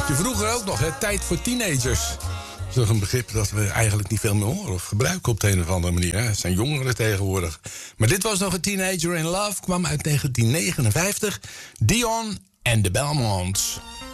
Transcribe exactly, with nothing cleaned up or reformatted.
je vroeger ook nog, hè? Tijd voor teenagers. Dat is toch een begrip dat we eigenlijk niet veel meer horen of gebruiken op de een of andere manier. Hè? Het zijn jongeren tegenwoordig. Maar dit was nog een Teenager in Love, kwam uit negentien negenenvijftig. Dion en de Belmonts.